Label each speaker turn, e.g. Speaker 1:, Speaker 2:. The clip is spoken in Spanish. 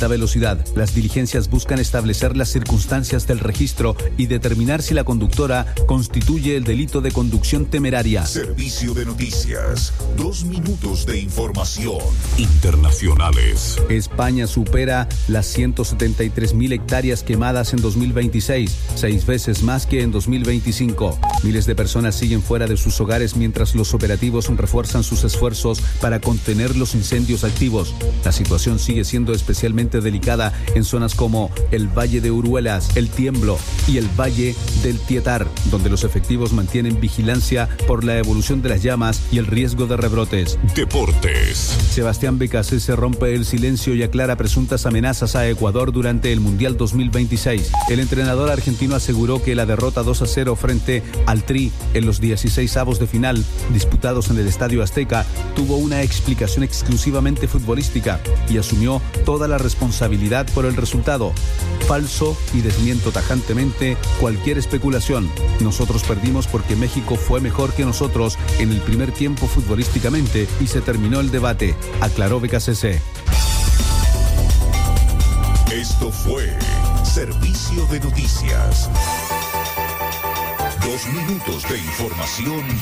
Speaker 1: alta velocidad. Las diligencias buscan establecer las circunstancias del registro y determinar si la conductora constituye el delito de conducción temeraria.
Speaker 2: Servicio de noticias. 2 minutos de información.
Speaker 3: Internacionales.
Speaker 1: España supera las 173.000 hectáreas quemadas en 2026, 6 veces más que en 2025. Miles de personas siguen fuera de sus hogares mientras los operativos refuerzan sus esfuerzos para contener los incendios activos. La situación sigue siendo especialmente delicada en zonas como el Valle de Uruelas, el Tiemblo y el Valle del Tietar, donde los efectivos mantienen vigilancia por la evolución de las llamas y el riesgo de rebrotes.
Speaker 3: Deportes.
Speaker 1: Sebastián Becasese rompe el silencio y aclara presuntas amenazas a Ecuador durante el Mundial 2026. El entrenador argentino aseguró que la derrota 2-0 frente al Tri en los 16avos de final disputados en el Estadio Azteca tuvo una explicación exclusivamente futbolística y asumió toda la responsabilidad por el resultado. Falso, y desmiento tajantemente cualquier especulación. Nosotros perdimos porque México fue mejor que nosotros en el primer tiempo futbolísticamente y se terminó el debate, aclaró Becasese.
Speaker 2: Esto fue Servicio de Noticias. 2 minutos de información